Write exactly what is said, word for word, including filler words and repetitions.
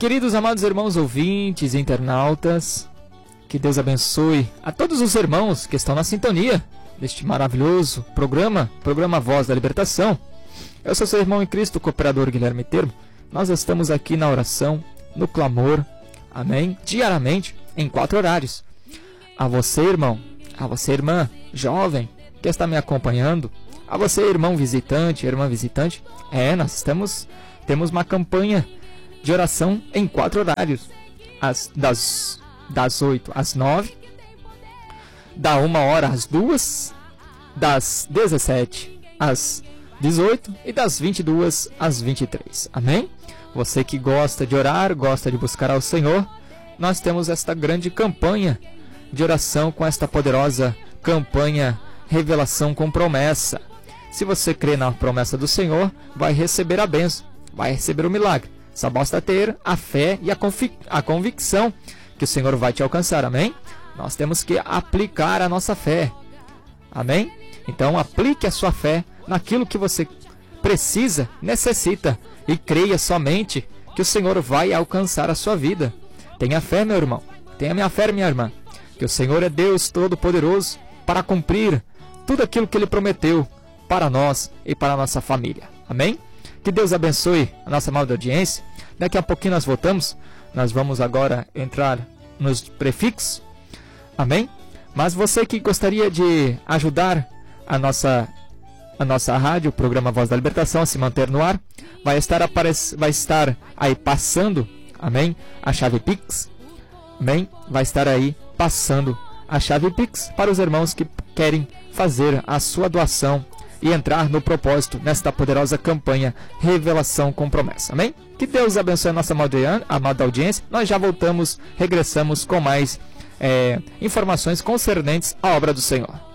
Queridos amados irmãos ouvintes e internautas, que Deus abençoe a todos os irmãos que estão na sintonia deste maravilhoso programa, programa Voz da Libertação. Eu sou seu irmão em Cristo, o cooperador Guilherme Termo. Nós estamos aqui na oração, no clamor, amém, diariamente, em quatro horários. A você, irmão, a você, irmã, jovem, que está me acompanhando, a você, irmão visitante, irmã visitante, é, nós estamos, temos uma campanha de oração em quatro horários, as, das, das oito às nove, da uma hora às duas, das dezessete às dezoito e das vinte e duas às vinte e três, amém? Você que gosta de orar, gosta de buscar ao Senhor, nós temos esta grande campanha de oração com esta poderosa campanha Revelação com Promessa. Se você crê na promessa do Senhor, vai receber a bênção, vai receber o milagre. Só basta ter a fé e a, convic a convicção que o Senhor vai te alcançar, amém? Nós temos que aplicar a nossa fé, amém? Então aplique a sua fé naquilo que você precisa, necessita, e creia somente que o Senhor vai alcançar a sua vida. Tenha fé, meu irmão, tenha minha fé, minha irmã, que o Senhor é Deus Todo-Poderoso para cumprir tudo aquilo que Ele prometeu para nós e para a nossa família, amém? Que Deus abençoe a nossa amada audiência. Daqui a pouquinho nós voltamos. Nós vamos agora entrar nos prefixos. Amém? Mas você que gostaria de ajudar a nossa, a nossa rádio, o programa Voz da Libertação, a se manter no ar, vai estar, aparec... vai estar aí passando, amém? A chave Pix. Amém? Vai estar aí passando a chave Pix para os irmãos que querem fazer a sua doação e entrar no propósito nesta poderosa campanha Revelação com Promessa. Amém? Que Deus abençoe a nossa amada audiência. Nós já voltamos, regressamos com mais é, informações concernentes à obra do Senhor.